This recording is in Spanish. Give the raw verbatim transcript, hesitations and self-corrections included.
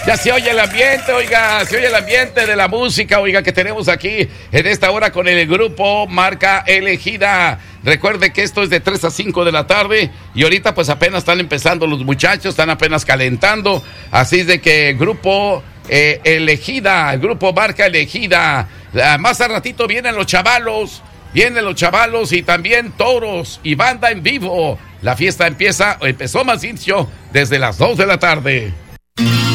Ya se oye el ambiente, oiga, se oye el ambiente de la música, oiga, que tenemos aquí en esta hora con el grupo Marca Elegida. Recuerde que esto es de tres a cinco de la tarde y ahorita pues apenas están empezando los muchachos, están apenas calentando. Así es de que grupo eh, Elegida, el grupo Marca Elegida. Ah, más al ratito vienen los chavalos, vienen los chavalos y también toros y banda en vivo. La fiesta empieza, empezó más inicio desde las dos de la tarde.